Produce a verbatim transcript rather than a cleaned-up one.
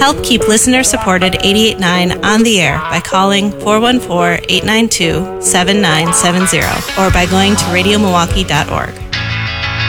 Help keep listener-supported eighty-eight point nine on the air by calling four one four, eight nine two, seven nine seven zero or by going to radio milwaukee dot org.